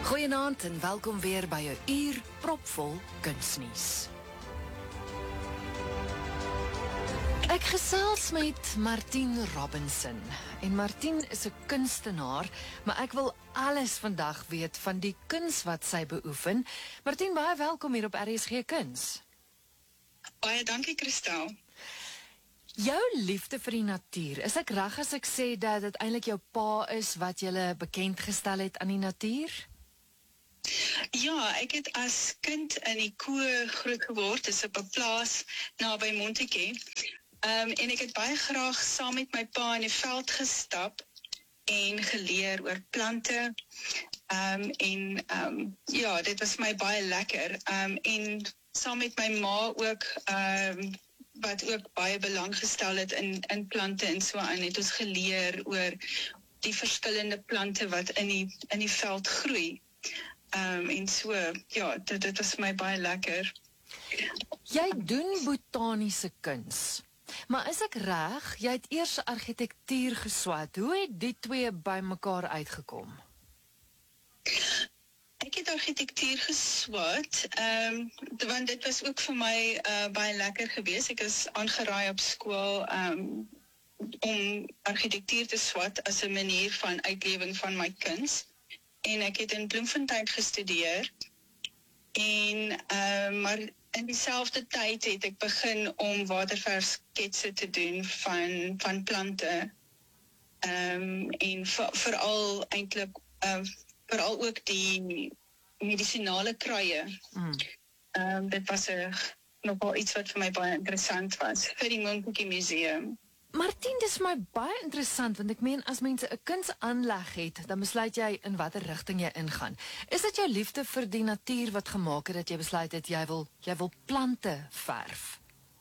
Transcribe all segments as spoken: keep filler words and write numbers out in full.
Goeienaand en welkom weer by 'n uur propvol kunsnuus. Ek gesels met Martien Robinson. En Martien is 'n kunstenaar, maar ek wil alles vandag weet van die kuns wat sy beoefen. Martien, baie welkom hier op R S G Kuns. Baie dankie, Christel. Jou liefde vir die natuur, is ek reg as ek sê dat dit eintlik jou pa is wat julle bekend gestel het aan die natuur? Ja, ek het as kind in die koe groot geword, dis op 'n plaas naby Montetjie. Um, en ek het baie graag saam met my pa in die veld gestap en geleer oor plante. Um, en um, ja, dit was my baie lekker. Um, en saam met my ma ook, um, wat ook baie belang gestel het in, in plante en so aan, het ons geleer oor die verskillende plante wat in die, in die veld groei. Um, en so, ja, dit, dit was my baie lekker. Jy doen botaniese kuns. Maar is ek reg, jy het eers argitektuur geswat. Hoe het die twee by mekaar uitgekom? Ek het argitektuur geswat, um, want dit was ook vir my uh, baie lekker geweest. Ek is aangeraai op skool um, om argitektuur te swat as 'n manier van uitlewing van my kuns. En ek het in Bloemfontein gestudeer. En, uh, maar in dieselfde tyd het ek begin om waterverfsketse te doen van, van plante. Um, en veral eintlik, uh, veral ook die medisinale kruie. Mm. Um, dit was a, nogal iets wat vir my baie interessant was, vir die Montetjie Museum. Martien, dis my baie interessant, want ek meen, as mense 'n kuns aanleg het, dan besluit jy in watter rigting jy ingaan. Is dit jou liefde vir die natuur wat gemaak het dat jy besluit het, jy wil, jy wil plante verf?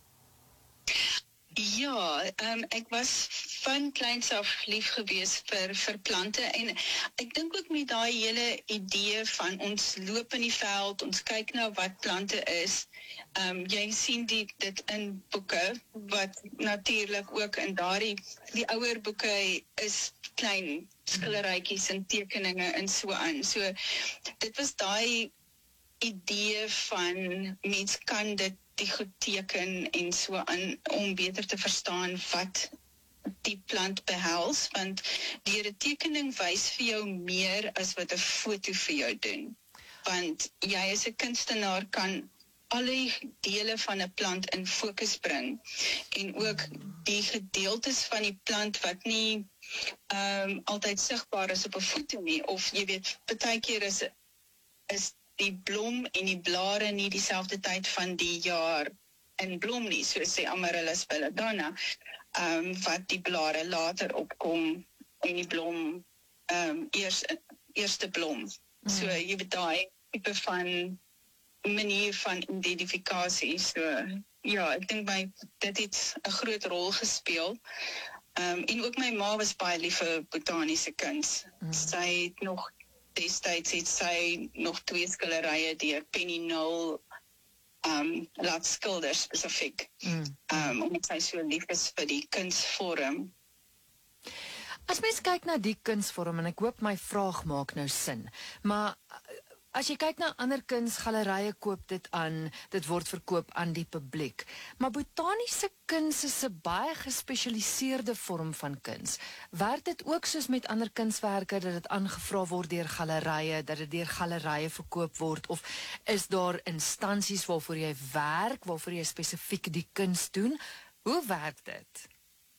Ja, um, ek was van kleins af lief gewees vir, vir plante en ek dink ook met daai hele idee van ons loop in die veld, ons kyk na wat plante is. Um, jy sien die, dit in boeke, wat natuurlik ook in daardie, die ouer boeke is klein skillerytjies en tekeninge en so aan. So, dit was daai idee van, mens kan dit die goed teken en so aan, om beter te verstaan wat die plant behels, want deur 'n tekening wys vir jou meer as wat 'n foto vir jou doen. Want jy as 'n kunstenaar kan alle dele van 'n plant in fokus bring en ook die gedeeltes van die plant wat nie um, altyd sigbaar is op 'n foto nie, of jy weet, partykeer is is die blom en die blare nie dieselfde tyd van die jaar in blom nie, soos sê Amaryllis belladonna, um, wat die blare later opkom en die blom um, eers, eerste blom. Mm. So jy weet daai tipe van manier van identifikasie. So ja, ek dink my dit het 'n groot rol gespeel. Um, en ook my ma was baie lief vir botaniese kuns. Mm. Sy het nog destyds het sy nog twee skilderye deur Penny Knoll um, laat skilder spesifiek. Mm. Um, omdat sy so lief is vir die kunsvorm. As mens kyk na die kunsvorm, en ek hoop my vraag maak nou sin, maar as jy kyk na ander kunsgalerye koop dit aan, dit word verkoop aan die publiek. Maar botaniese kuns is 'n baie gespesialiseerde vorm van kuns. Werk dit ook soos met ander kunswerke, dat dit aangevra word deur galerye, dat dit deur galerye verkoop word, of is daar instansies waarvoor jy werk, waarvoor jy spesifiek die kuns doen? Hoe werk dit?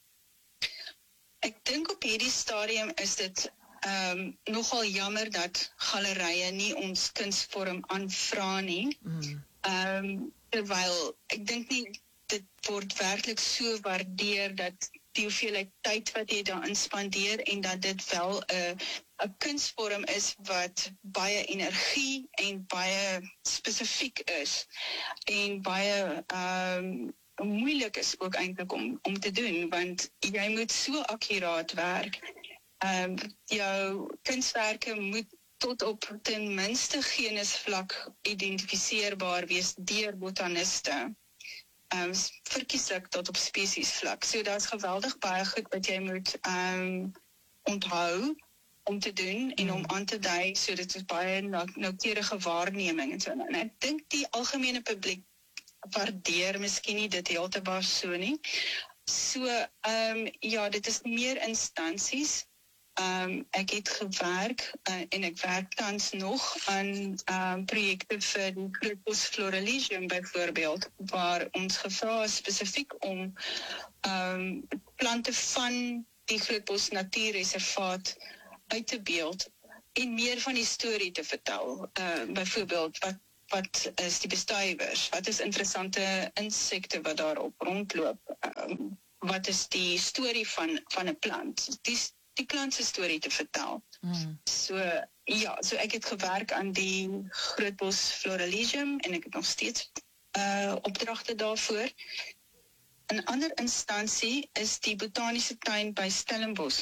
Ek dink op hierdie stadium is dit Um, nogal jammer dat galerye nie ons kunsvorm aanvra nie. Mm. Um, terwyl ek dink nie dit word werklik so waardeer dat die hoeveelheid tyd wat jy daarin spandeer en dat dit wel 'n 'n kunsvorm is wat baie energie en baie spesifiek is en baie um, moeilik is ook eintlik om, om te doen, want jy moet so akkuraat werk. Um, jou kunstwerke moet tot op ten minste genusvlak identifiseerbaar wees deur botaniste. Um, verkieslik tot op spesiesvlak. So daar's geweldig baie goed wat jy moet um, onthou om te doen en om aan te dui, so dit is baie nou- noukeurige waarneming en so. En ek dink die algemene publiek waardeer miskien nie dit heeltemal so nie. So, ehm um, ja, dit is meer instansies. Um, ek het gewerk uh, en ek werk tans nog aan um, projekte vir die Grootbos Floraligium byvoorbeeld, waar ons gevra is spesifiek om um, plante van die Grootbos Natuurreservaat uit te beeld en meer van die storie te vertel. Uh, byvoorbeeld, wat wat is die bestuivers? Wat is interessante insekte wat daarop rondloop? Um, wat is die storie van van 'n plant? Die die plant se storie te vertel. Mm. So ja, so ek het gewerk aan die Grootbos Floraligium en ek het nog steeds uh opdragte daarvoor. 'n Ander instansie is die Botaniese Tuin by Stellenbosch,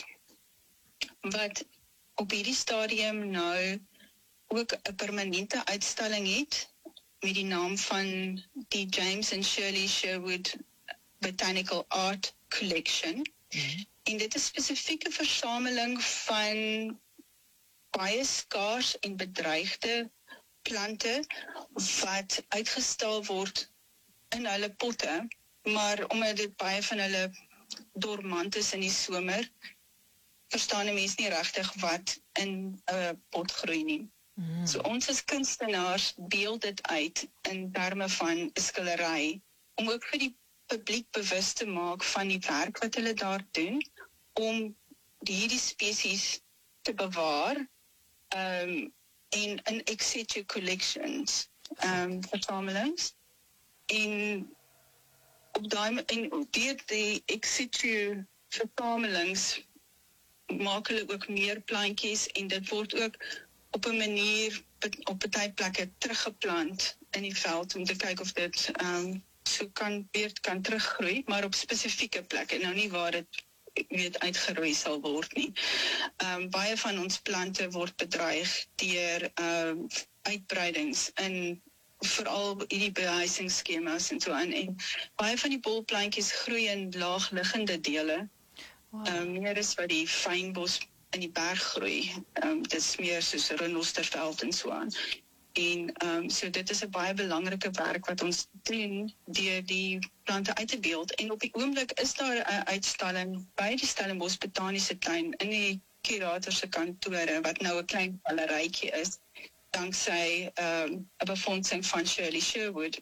wat op hierdie stadium nou ook 'n permanente uitstalling het met die naam van die James and Shirley Sherwood Botanical Art Collection. Mm-hmm. En dit is spesifieke versameling van baie skaars en bedreigde plante wat uitgestal word in hulle potte, maar omdat dit baie van hulle dormant is in die somer, verstaan 'n mens nie regtig wat in 'n pot groei nie. Mm. So ons as kunstenaars beeld dit uit in terme van 'n skillery, om ook vir die publiek bewus te maak van die werk wat hulle daar doen, om hierdie spesies te bewaar, um, en in ex situ collections, um, versamelings, en op daai en deur die ex situ versamelings maak hulle ook meer plantjies en dit word ook op 'n manier op baie plekke teruggeplant in die veld om te kyk of dit um, so kan weer kan teruggroei, maar op spesifieke plekke, nou nie waar dit weet uitgeroei sal word nie. Um, baie van ons plante word bedreig deur um, uitbreidings in veral hierdie behuisingsskemas en so aan, en baie van die bolplantjies groei in laagliggende dele. Wow. Um, meer is wat die fynbos in die berg groei. Um, dit is meer soos Renosterveld en so aan. En um, so dit is 'n baie belangrike werk wat ons doen deur die plante uit te beeld. En op die oomblik is daar 'n uitstalling by die Stellenbosch Botaniese Tuin in die kurator se kantore, wat nou 'n klein galerytjie is, danksy um, 'n befondsing van Shirley Sherwood.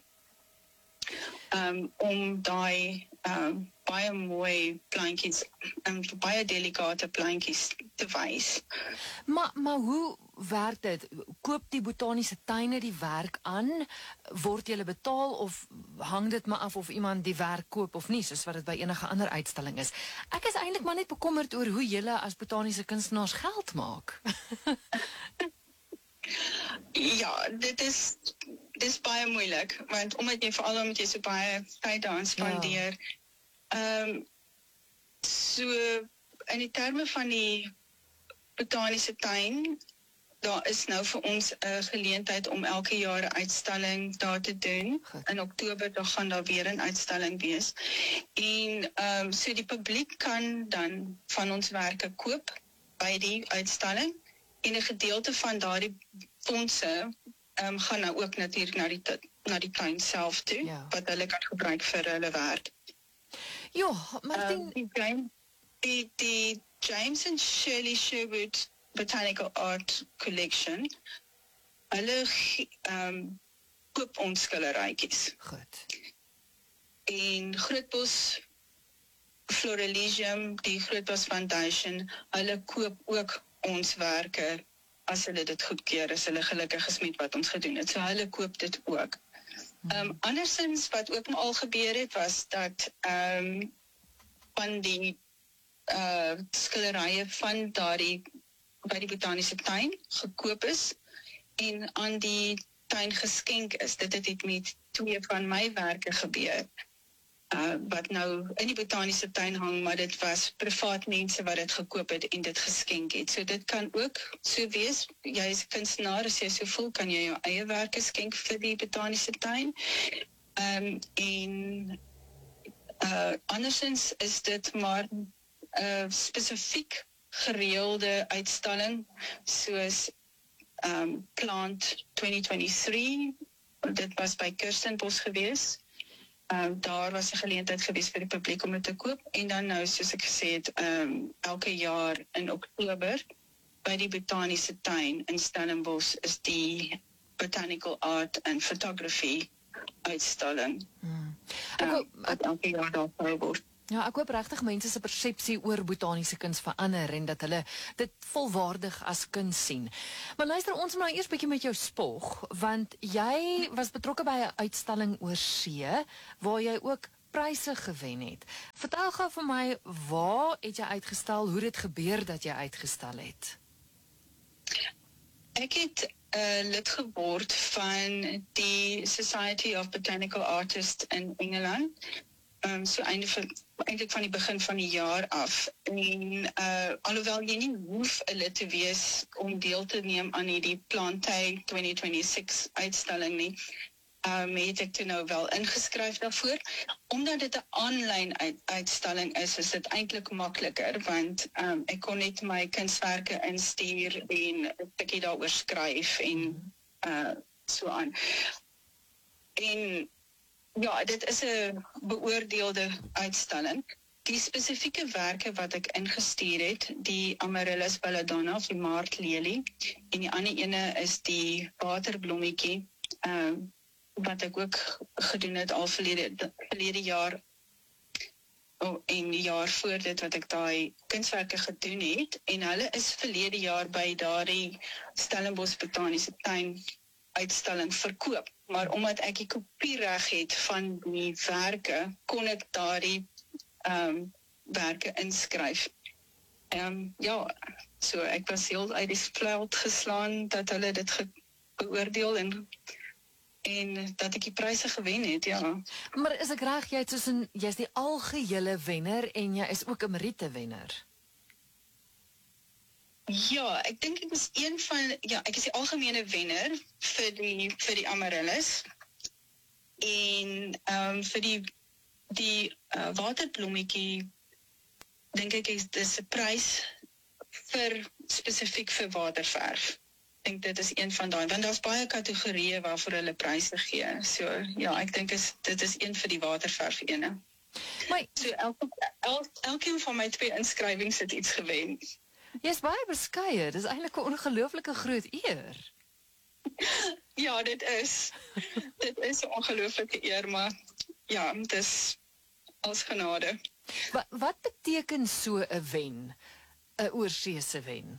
Um, om daai um, baie mooi plantjies, um, baie delikate plantjies te wys. Maar, maar hoe werk dit? Koop die botaniese tuine die werk aan? Word julle betaal of hang dit maar af of iemand die werk koop of nie, soos wat dit by enige ander uitstalling is? Ek is eintlik maar net bekommerd oor hoe julle as botaniese kunstenaars geld maak. Ja, dit is dit is baie moeilik, want omdat jy veral omdat jy so baie tyd daaraan spandeer. Ehm um, so in die terme van die botaniese tuin, daar is nou vir ons 'n geleentheid om elke jaar 'n uitstalling daar te doen. Goed. In Oktober dan gaan daar weer 'n uitstalling wees. En ehm um, so die publiek kan dan van ons werke koop by die uitstalling, en 'n gedeelte van daardie fondse um, gaan nou ook natuurlik na die na die tuin self toe, ja, wat hulle kan gebruik vir hulle werk. Ja, maar um, die, die die James and Shirley Sherwood Botanical Art Collection, hulle um, koop ons skillerytjies. Goed. En Grootbos Floraligium, die Grootbos Foundation, hulle koop ook ons werke as hulle dit goedkeur, as hulle gelukkig is met wat ons gedoen het. So hulle koop dit ook. Um, andersins, wat ook al gebeur het, was dat um, van die uh, skillerye van daardie by die botaniese tuin gekoop is en aan die tuin geskenk is. Dit het met twee van my werke gebeur. Uh, wat nou in die botaniese tuin hang, maar dit was privaat mense wat dit gekoop het en dit geskenk het. So dit kan ook so wees, jy is 'n kunstenaar, as jy so voel, kan jy jou eie werke skenk vir die botaniese tuin. Um, en uh, andersins is dit maar uh, spesifiek gereelde uitstalling, soos um, Plant twenty twenty-three, dit was by Kirstenbosch gewees. Um, daar was 'n geleentheid gewees vir die publiek om dit te koop, en dan nou, soos ek gesê het, um, elke jaar in Oktober, by die Botaniese Tuin in Stellenbosch is die Botanical Art and Photography uitstalling. Hmm. Ek, Um, wat elke jaar daar gehou word. Ja, ek hoop regtig mense se persepsie oor botaniese kuns verander en dat hulle dit volwaardig as kuns sien. Maar luister, ons moet nou eers bietjie met jou spog, want jy was betrokke by 'n uitstalling oor see waar jy ook pryse gewen het. Vertel gou vir my, waar het jy uitgestal, hoe dit gebeur dat jy uitgestal het? Ek het uh, lid geword van die Society of Botanical Artists in Engeland. Um, so einde van, eintlik van die begin van die jaar af. En uh, alhoewel jy nie hoef 'n lid te wees om deel te neem aan hierdie Plantai twenty twenty-six uitstalling nie, um, het ek toe nou wel ingeskryf daarvoor. Omdat dit 'n aanlyn uit, uitstalling is, is dit eintlik makliker, want um, ek kon net my kunswerke instuur en 'n bietjie daaroor skryf en uh, so aan. En ja, dit is 'n beoordeelde uitstalling. Die spesifieke werke wat ek ingestuur het, die Amaryllis belladonna of die maartlelie, en die ander ene is die waterblommetjie, uh, wat ek ook gedoen het al verlede, verlede jaar, oh, en die jaar voor dit wat ek daai kunswerke gedoen het, en hulle is verlede jaar by daardie Stellenbosch Botaniese Tuin uitstalling verkoop. Maar omdat ek die kopiereg het van die werke, kon ek daardie um, werke inskryf. Um, ja, so ek was heel uit die veld geslaan dat hulle dit ge- beoordeel en, en dat ek die pryse gewen het, ja. Maar is ek reg, jy het soos 'n jy's die algehele wenner en jy is ook 'n Meriete wenner. Ja, ek dink ek is een van, ja, ek is die algemene wenner vir die, vir die Amaryllis. En um, vir die, die uh, waterblommetjie, dink ek is dis 'n prys vir, spesifiek vir waterverf. Ek dink dit is een van daai, want daar's baie kategorieë waarvoor hulle pryse gee. So ja, ek dink is, dit is een vir die waterverf ene. Maar So elke, el, elkeen van my twee inskrywings het iets gewen. jy's baie beskeie, dis eintlik 'n ongelooflike groot eer. Ja, dit is. Dit is 'n ongelooflike eer, maar ja, dit is als genade. Wat, wat beteken so 'n wen, 'n oorseese wen?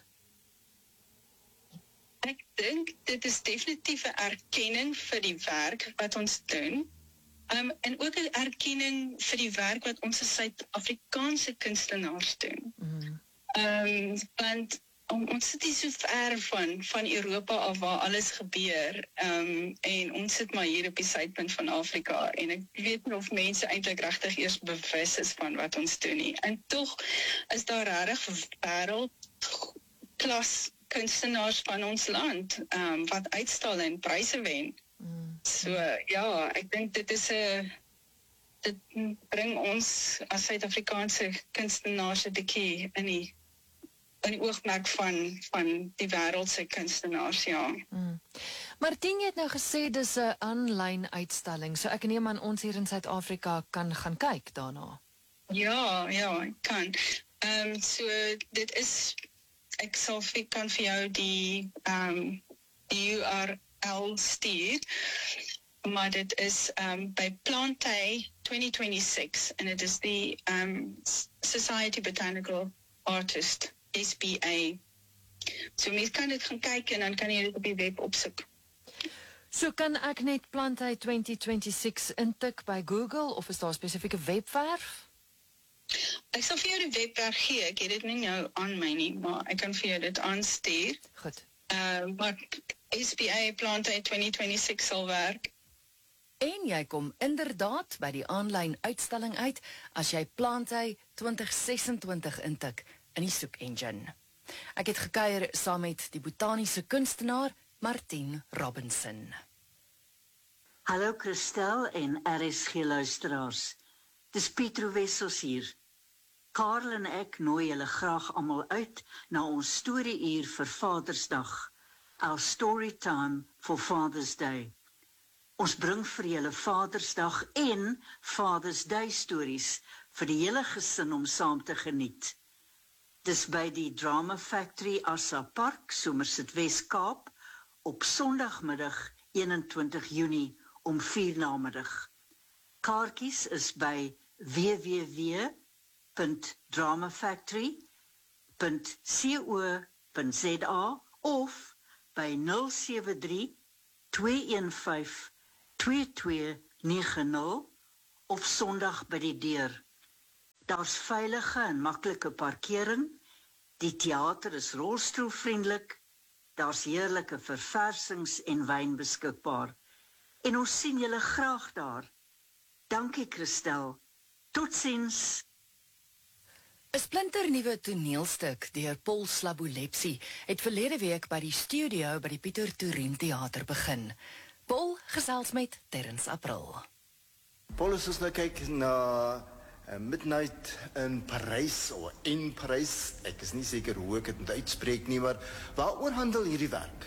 Ek dink dit is definitief 'n erkenning vir die werk wat ons doen. Um, en ook 'n erkenning vir die werk wat ons as Suid-Afrikaanse kunstenaars doen. Mm. Um, want om, ons sit hier so ver van, van Europa af waar alles gebeur, um, en ons sit maar hier op die suidpunt van Afrika, en ek weet nie of mense eintlik regtig eers bewus is van wat ons doen nie. En tog is daar regtig wêreldklas kunstenaars van ons land, um, wat uitstal en pryse wen. Mm. So ja, ek dink dit is 'n dit bring ons as Suid-Afrikaanse kunstenaars 'n bietjie in die in die oogmerk van van die wêreldse kunstenaars, ja. Mm. Martien, jy het nou gesê dis 'n aanlyn uitstalling, so ek neem aan ons hier in Suid-Afrika kan gaan kyk daarna. Ja, ja, ek kan. Ehm um, so dit is, ek sal vir kan vir jou die ehm um, die U R L stuur, maar dit is um, by Plantai twenty twenty-six, en dit is die um, Society Botanical Artist, S B A. So mens kan dit gaan kyk en dan kan jy dit op die web opsoek. So kan ek net Plantai twenty twenty-six intik by Google, of is daar 'n spesifieke webwerf? Ek sal vir jou die webwerf gee, ek het dit nie nou aan my nie, maar ek kan vir jou dit aanstuur. Goed. Uh, maar S B A Plantai twenty twenty-six sal werk. En jy kom inderdaad by die aanlyn uitstalling uit as jy Plantai twenty twenty-six intik in die soek engine. Ek het gekuier saam met die botaniese kunstenaar Martien Robinson. Hallo Christel en R S G luisteraars. Dis Pietro Wessels hier. Karel en ek nooi julle graag almal uit na ons storie-uur vir Vadersdag, our story time for Father's Day. Ons bring vir julle Vadersdag en Father's Day stories vir die hele gesin om saam te geniet. Dis by die Drama Factory Assa Park, Somerset Wes-Kaap, op Sondagmiddag eenentwintig Junie om vier namiddag. Kaartjies is by w w w punt dramafactory punt co punt za of by nul sewe drie twee een vyf twee twee nege nul of Sondag by die deur. Daar's veilige en maklike parkering, die teater is rolstoelvriendelik, daar's heerlike verversings en wyn beskikbaar. En ons sien julle graag daar. Dankie Christel. Totsiens. 'n Splinternuwe toneelstuk deur Paul Slabolepsi het verlede week by die studio by die Pieter Toerien Theater begin. Paul gesels met Terrence April. Paul, as ons nou kyk na uh, Midnight in Parys, of in Parys, ek is nie seker hoe ek het moet uitspreek nie, maar waaroor handel hierdie werk?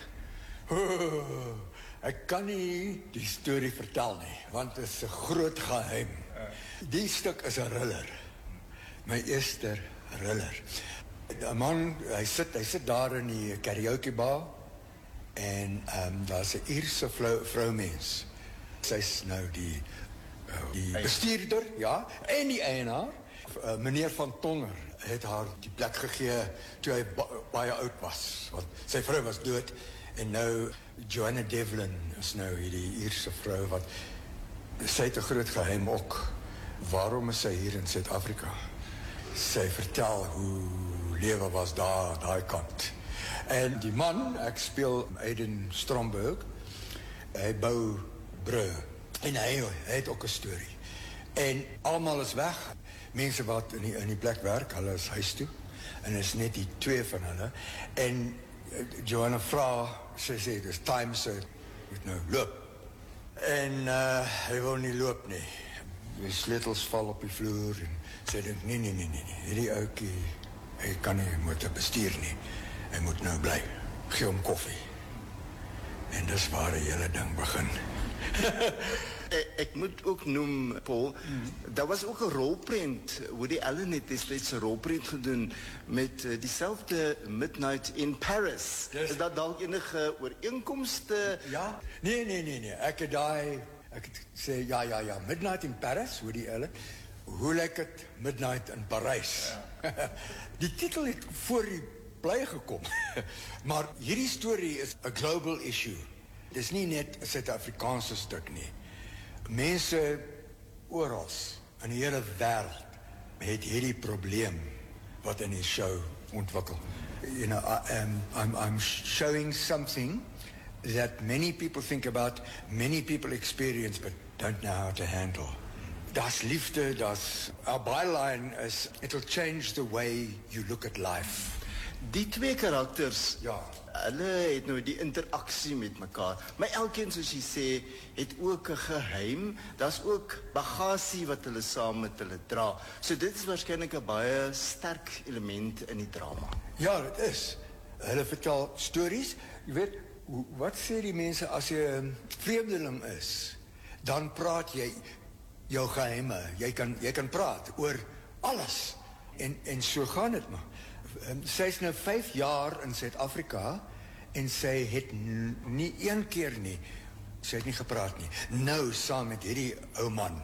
Oh, ek kan nie die storie vertel nie, want het is 'n groot geheim. Die stuk is 'n thriller. My eerste thriller. 'n Man, hy sit, hy sit daar in die karaoke bar en um, daar's 'n Ierse vrou, vroumens. Sy's nou die uh, die bestuurder, ja, en die eienaar. Uh, meneer van Tonger het haar die plek gegee toe hy ba baie oud was, want sy vrou was dood. En nou, Joanna Devlin is nou hierdie Ierse vrou wat, sy het 'n groot geheim ook. Waarom is sy hier in Suid-Afrika? Sy vertel hoe lewe was daar, daai kant. En die man, ek speel Aiden Stromberg, hy bou brûe. En hy, hy het ook 'n storie. En almal is weg. Mense wat in die, in die plek werk, hulle is huis toe. En is net die twee van hulle. En Joanna vra, sy sê, dis time, sy moet nou loop. En uh, hy wil nie loop nie. Die sleutels val op die vloer en sy dink, nee, nee, nee, nee, nee. Hierdie oukie, hy kan nie moet bestuur nie. Hy moet nou bly. Gee hom koffie. En dis waar die hele ding begin. ek, ek moet ook noem, Paul, mm. daar was ook 'n rolprent, Woody Allen het destyds 'n rolprent gedoen met uh, dieselfde Midnight in Paris. Yes. Is dat dalk enige ooreenkomste? Ja, nee, nee, nee, nee. Ek het daai, ek het sê, ja, ja, ja, Midnight in Paris, Woody Allen. Hoe lyk dit Midnight in Parys? Ja. Die titel het voor die bly gekom. Maar hierdie storie is 'n global issue. Dis nie net 'n Suid-Afrikaanse stuk nie. Mense oral in die hele wêreld het hierdie probleem wat in die show ontwikkel. You know, I, um, I'm, I'm showing something that many people think about, many people experience, but don't know how to handle. Das liefde, das, our byline is, it'll change the way you look at life. Die twee karakters, ja, hulle het nou die interaksie met mekaar. Maar elkeen, soos jy sê, het ook 'n geheim. Daar's ook bagasie wat hulle saam met hulle dra. So dit is waarskynlik 'n baie sterk element in die drama. Ja, dit is. Hulle vertel stories. Jy weet, wat sê die mense as jy 'n vreemdeling is? Dan praat jy jou geheime. Jy kan jy kan praat oor alles. En en so gaan dit maar. Sy is nou vyf jaar in Suid-Afrika en sy het nie een keer nie, sy het nie gepraat nie. Nou saam met hierdie ou man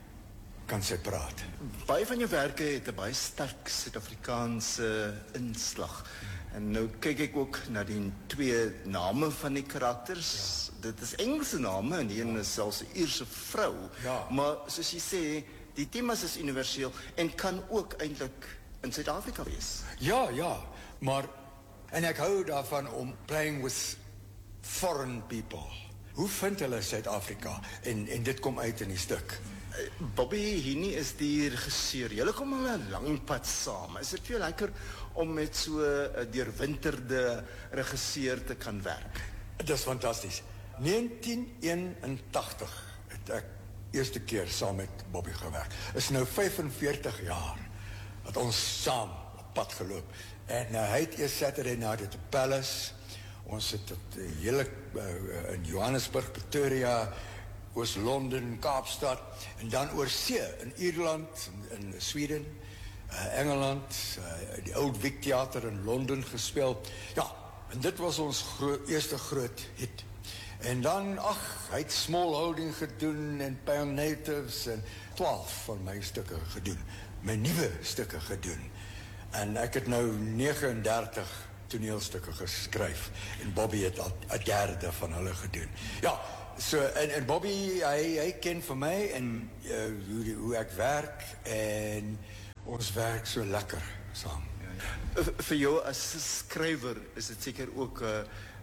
kan sy praat. Baie van jou werke het 'n baie sterk Suid-Afrikaanse inslag. En nou kyk ek ook na die twee name van die karakters. Ja. Dit is Engelse name en die een is selfs 'n Ierse vrou. Ja. Maar soos jy sê, die temas is universeel en kan ook eintlik in Suid-Afrika wees. Ja, ja, maar en ek hou daarvan om playing with foreign people. Hoe vind hulle Suid-Afrika? En en dit kom uit in die stuk. Bobby Hini is die regisseur. Julle kom al 'n lang pad saam. Is dit veel lekker om met so 'n deurwinterde regisseur te kan werk? Dit is fantasties. negentien eenentagtig het ek eerste keer saam met Bobby gewerk. Is nou vyfenveertig jaar. het ons saam op pad geloop. En uh, hy het eers Saturday night at the Palace. Ons het het uh, hele uh, in Johannesburg, Pretoria, Oos-London, Kaapstad en dan oor see in Ierland, in, in Sweden, uh, Engeland, uh, die Old Vic Theater in Londen gespeel. Ja, en dit was ons gro eerste groot hit. En dan, ach, hy het Small Holding gedoen en Pale Natives en twaalf van my stukke gedoen. My nuwe stukke gedoen. En ek het nou negenendertig toneelstukke geskryf en Bobby het al 'n derde van hulle gedoen. Ja, so en en Bobby hy hy ken vir my en uh, hoe hoe ek werk en ons werk so lekker saam. Ja, ja. Vir jou as skrywer is dit seker ook uh,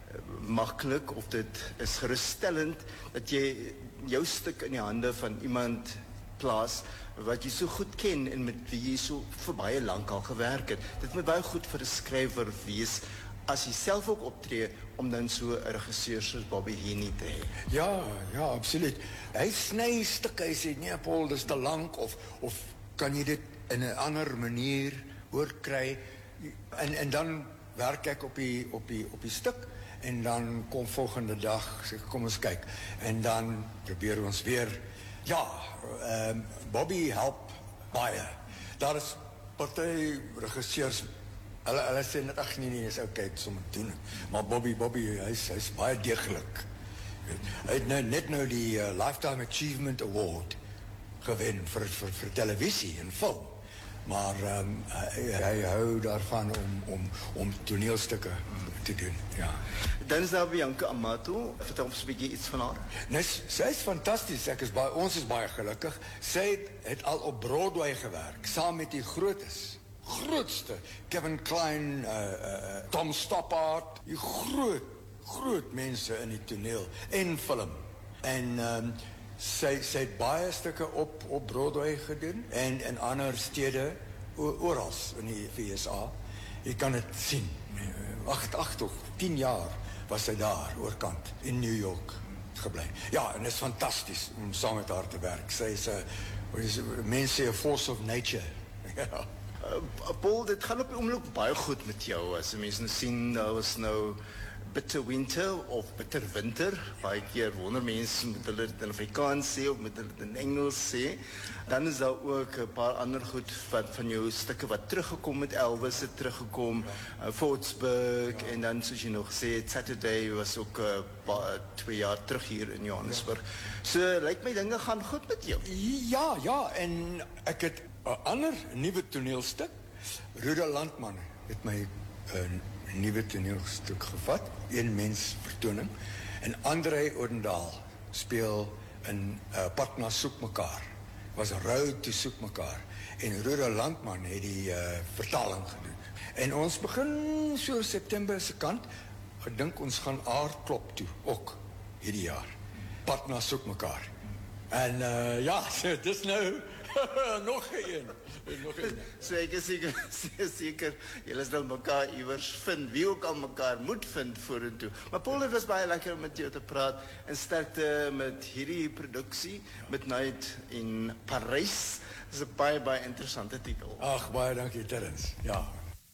maklik of dit is geruststellend dat jy jou stuk in die hande van iemand plaas wat jy so goed ken en met wie jy so vir baie lank al gewerk het. Dit moet baie goed vir 'n skrywer wees as jy self ook optree om dan so 'n regisseur soos Bobby Heeney te hê. Ja, ja, absoluut. Hy sny stukke, hy sê nee Paul, dis te lank of of kan jy dit in 'n ander manier oorkry? En en dan werk ek op die op die op die stuk en dan kom volgende dag sê kom ons kyk en dan probeer ons weer. Ja, um, Bobby help baie. Daar is party regisseurs, hulle hulle sê net ag nee nee, is okay, sommer doen. Maar Bobby Bobby hy's hy's baie deeglik. Hy het nou net nou die uh, Lifetime Achievement Award gewen vir vir vir televisie en film. Maar um, hy, hy hou daarvan om om om toneelstukke te doen. Ja. Dan is daar Bianca Amato. Vertel ons 'n bietjie iets van haar. Nee, sy is fantasties. Ek is baie ons is baie gelukkig. Sy het, het al op Broadway gewerk saam met die grootes. Grootste Kevin Kline, uh, uh, Tom Stoppard, die groot groot mense in die toneel en film. En um, sy sy het baie stukke op op Broadway gedoen en in ander stede oral in die V S A. Jy kan dit sien. Agt agt of tien jaar was sy daar oorkant in New York gebly. Ja, en dit is fantasties om saam met haar te werk. Sy is 'n mens sê 'n force of nature. Ja. Uh, Paul, dit gaan op die oomblik baie goed met jou. As mense nou sien, daar was nou bitter winter of bitter winter. Baie keer wonder mense met hulle dit in Afrikaans sê of met hulle dit in Engels sê. Dan is daar ook 'n paar ander goed wat van jou stukke wat teruggekom het. Elvis het teruggekom, uh, Fortsburg en dan soos jy nog gesê het, Saturday was ook uh, twee jaar terug hier in Johannesburg. So lyk my dinge gaan goed met jou. Ja, ja, en ek het 'n ander nuwe toneelstuk. Rudolf Landman het my 'n nuwe toneelstuk gevat, een mens vertoning en André Odendaal speel in uh, Pad na soek mekaar. Was Road to soek mekaar en Rudolf Landman het die uh, vertaling gedoen. En ons begin so September se kant. Ek dink ons gaan aardklop toe ook hierdie jaar. Pad na soek mekaar. En uh, ja, so dis nou nog een. Nog een. So ek is seker, seker, julle sal mekaar iewers vind, wie ook al mekaar moet vind vorentoe. Maar Paul, het was baie lekker om met jou te praat en sterkte met hierdie produksie, Midnight in Parys. Dis 'n baie baie interessante titel. Ag, baie dankie Terrence. Ja.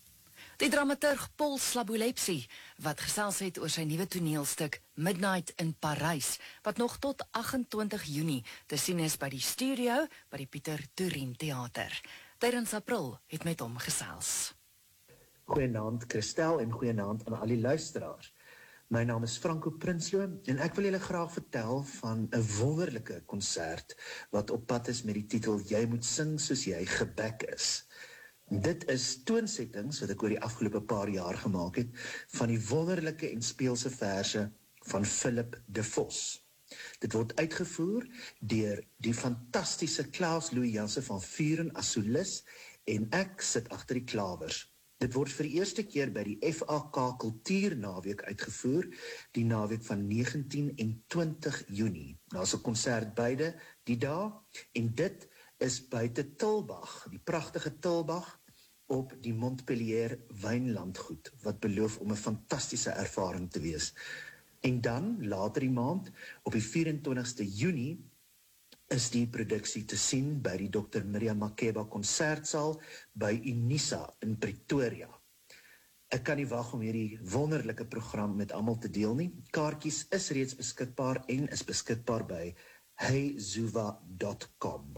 Die dramaturg Paul Slabolepsi, wat gesels het oor sy nuwe toneelstuk Midnight in Parys, wat nog tot agt-en-twintig Junie te sien is by die studio by die Pieter Toerien Theater. Tydens April het met hom gesels. Goeienaand Christel en goeienaand aan al die luisteraars. My naam is Franco Prinsloo en ek wil julle graag vertel van 'n wonderlike konsert wat op pad is met die titel Jy moet sing soos jy gebek is. Dit is toonsettings wat ek oor die afgelope paar jaar gemaak het van die wonderlike en speelse verse van Philip de Vos. Dit word uitgevoer deur die fantastiese Klaas Louis Jansen van Vuren as solis en ek sit agter die klawers. Dit word vir die eerste keer by die F A K Kultuurnaweek uitgevoer, die naweek van negentien en twintig Junie. Daar's 'n konsert beide die dae en dit is buite Tilbag, die pragtige Tilbag op die Montpellier wynlandgoed, wat beloof om 'n fantastiese ervaring te wees. En dan, later die maand, op die vyf en twintigste Junie, is die produksie te sien by die dokter Miriam Makeba Konsertsaal by Unisa in Pretoria. Ek kan nie wag om hierdie wonderlike program met almal te deel nie. Kaartjies is reeds beskikbaar en is beskikbaar by hey zuva dot com.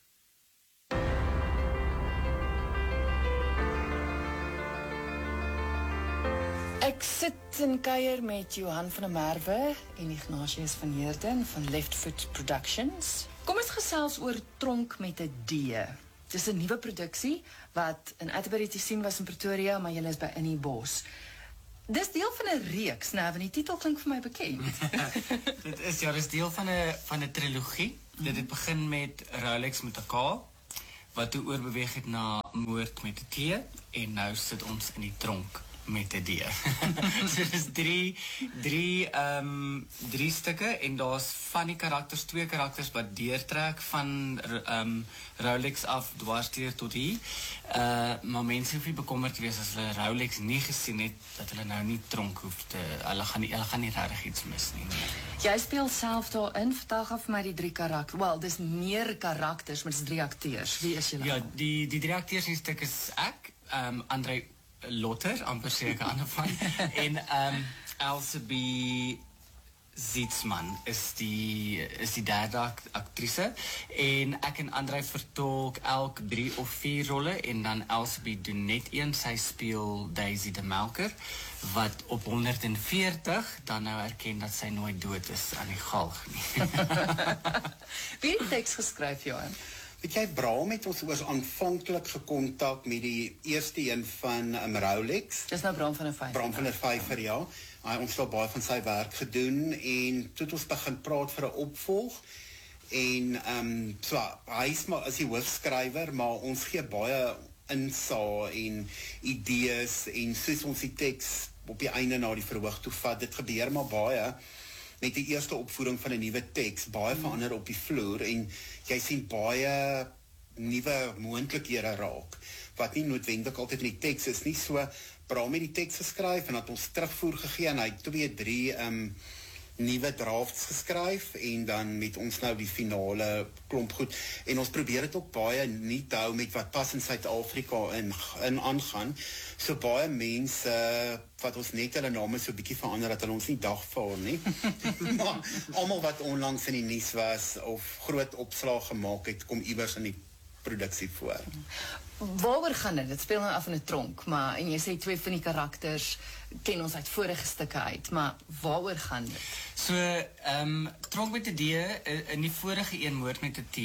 Ek sit in kuier met Johan van der Merwe en Ignatius van Heerden van Left Foot Productions. Kom ons gesels oor Tronk met 'n D. Dis 'n nuwe produksie wat in Atterbury te sien was in Pretoria, maar julle is by In die Bos. Dis deel van 'n reeks, nou, want die titel klink vir my bekend. Dit is ja, dis deel van 'n van 'n trilogie. Mm-hmm. Dit het begin met Rolex met 'n K, wat toe oorbeweeg het na Moord met 'n T, en nou sit ons in die tronk met 'n D. So dis drie drie ehm um, drie stukke, en daar's van die karakters, twee karakters wat deurtrek van ehm um, Rolex af dwarsdeur tot hier. Uh maar mense hoef nie bekommerd te wees as hulle Rolex nie gesien het dat hulle nou nie tronk hoef te hulle gaan nie hulle gaan nie regtig iets mis nie. Nee. Jy speel self daarin, vertel gou vir my die drie karakters. Wel, dis meer karakters, maar dis drie akteurs. Wie is julle? Ja, die die drie akteurs in die stuk is ek, ehm um, André Lotter, amper seker ander van, en um, Elsabie Zietsman is die, is die derde act actrice, en ek en André vertolk elk drie of vier rolle, en dan Elsabie doen net een, sy speel Daisy de Melker, wat op honderd en veertig dan nou erken dat sy nooit dood is aan die galg nie. Wie het die teks geskryf, Johan? Weet jy, Bram het ons oors aanvanklik gekontak met die eerste een van um, Rolex. Dis nou Bram van der Vyver. Bram van der Vyver, ja. Hy ons het baie van sy werk gedoen, en toe het ons begin praat vir 'n opvolg, en um, so, hy is, maar, is die hoofskrywer, maar ons gee baie insaag en idees, en soos ons die teks op die einde na die verhoog toe vat, dit gebeur maar baie, met die eerste opvoering van 'n nuwe teks, baie mm. verander op die vloer, en jy sien baie nuwe moontlikhede raak, wat nie noodwendig altyd in die teks is nie. So Bram het die teks geskryf, en het ons terugvoer gegee, en hy het twee, drie um, nuwe drafts geskryf, en dan met ons nou die finale klomp goed, en ons probeer het ook baie nie te hou met wat pas in Suid-Afrika in, in aangaan, so baie mense wat ons net hulle name so bietjie verander, dat hulle ons nie dagvaar nie, maar almal wat onlangs in die nuus was, of groot opslag gemaak het, kom iewers in die produksie voor. Waaroor gaan dit? Dit speel nou af in 'n tronk, maar en jy sê twee van die karakters ken ons uit vorige stukke uit, maar waaroor gaan dit? So, ehm um, Tronk met 'n D, in die vorige een Moord met 'n T,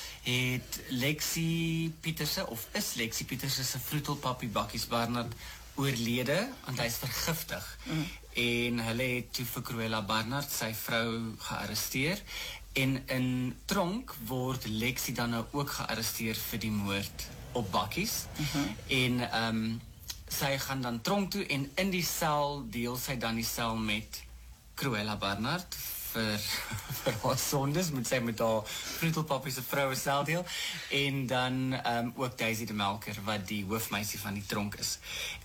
het Lexie Pieterse, of is Lexie Pieterse se vroetelpappie Bakkies Barnard oorlede, want hy is vergiftig. Mm. En hulle het toe vir Cruella Barnard, sy vrou, gearresteer. En in Tronk word Lexie dan nou ook gearresteer vir die moord op Bakkies. Mm-hmm. En um, sy gaan dan tronk toe, en in die sel deel sy dan die sel met Cruella Barnard vir, vir haar sondes, moet sy met haar vroetelpappie se vroue sel deel, en dan um, ook Daisy de Melker, wat die hoofmeisie van die tronk is.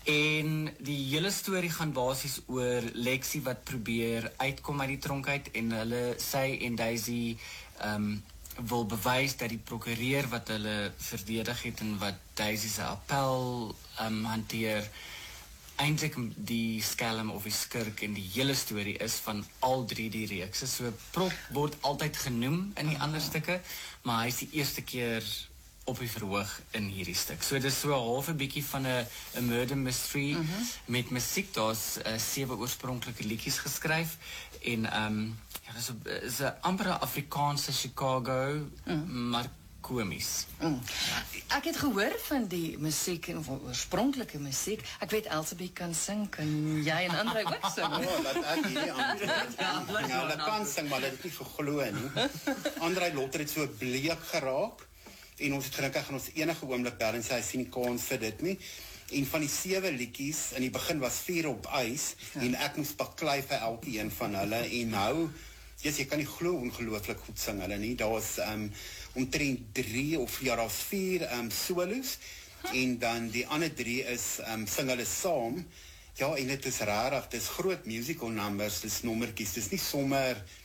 En die hele storie gaan basies oor Lexie wat probeer uitkom uit die tronk uit, en hulle, sy en Daisy um, wil bewys dat die prokureur wat hulle verdedig het en wat Daisy se appel um, hanteer, eintlik die skelm of die skurk in die hele storie is van al drie die reekse. So Prop word altyd genoem in die ander stukke, maar hy is die eerste keer op die verhoog in hierdie stuk. So dit is so 'n half 'n bietjie van 'n 'n murder mystery mm-hmm. met musiek. Daar's uh, sewe oorspronklike liedjies geskryf, en ehm um, ja, dis 'n is 'n amper 'n Afrikaanse Chicago, mm. maar komies. Mm. Ek het gehoor van die musiek, en oorspronklike musiek. Ek weet Elsabie kan sing, kan jy en André ook sing? Oh, laat ek hierdie antwoord. Ja, hulle kan sing, maar hulle het nie geglo nie. André Lotter het so bleek geraak, en ons het gedink hy gaan ons enige oomblik bel en sê hy sien nie kans vir dit nie. En van die sewe liedjies, in die begin was vier op ys, ja. En ek moes baklei vir elke een van hulle, en nou, yes, jy kan nie glo ongelooflik goed sing hulle nie. Daar was um, omtrent drie, of ja, daar was vier um, solos, huh? En dan die ander drie is, um, sing hulle saam. Ja, en dit is rarig, dit is groot musical numbers, dit is nommertjies, dit is nie sommer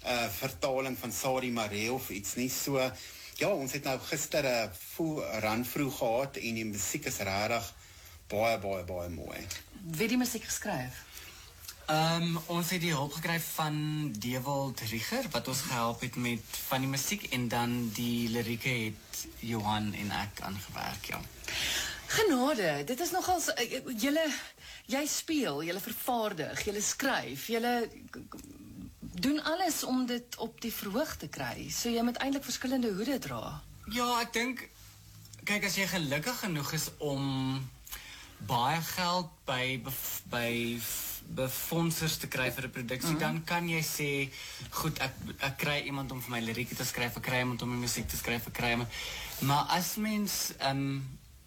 uh, vertaling van Sari Maree of iets nie. So ja, ons het nou gister 'n uh, run vroeg gehad en die musiek is regtig baie baie baie mooi. Wie die musiek geskryf? Um, ons het die hulp gekry van Dewald Rieger, wat ons gehelp het met van die musiek, en dan die lirieke het Johan en ek aangewerk, ja. Genade, dit is nogal, julle, jy speel, julle vervaardig, julle skryf, julle doen alles om dit op die verhoog te kry, so jy moet eintlik verskillende hoede dra. Ja, ek dink, kyk, as jy gelukkig genoeg is om baie geld by, by befondsers te kry vir 'n produksie, mm-hmm. dan kan jy sê, goed, ek, ek kry iemand om vir my lirieke te skryf, ek kry iemand om my musiek te skryf, ek kry iemand, maar as mens um,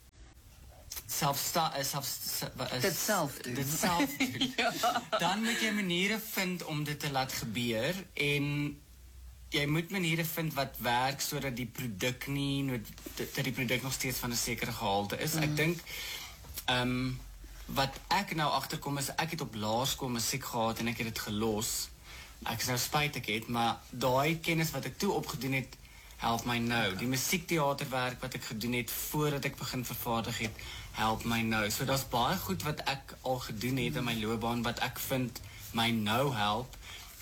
self sta, self, dit self doen, dit self doen ja. dan moet jy maniere vind om dit te laat gebeur, en jy moet maniere vind wat werk, sodat die produk nie, dat die produk nog steeds van 'n sekere gehalte is. Mm. Ek dink, um, wat ek nou agterkom is, ek het op laerskool musiek gehad en ek het dit gelos. Ek is nou spyt ek het, maar daai kennis wat ek toe opgedoen het, help my nou. Die musiektheaterwerk wat ek gedoen het voordat ek begin vervaardig het, help my nou. So daar's baie goed wat ek al gedoen het in my loopbaan wat ek vind my nou help